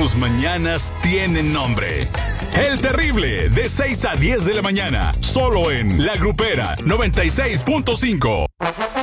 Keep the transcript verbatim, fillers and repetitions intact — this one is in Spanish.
tus mañanas tienen nombre. El Terrible, de seis a diez de la mañana, solo en La Grupera noventa y seis punto cinco.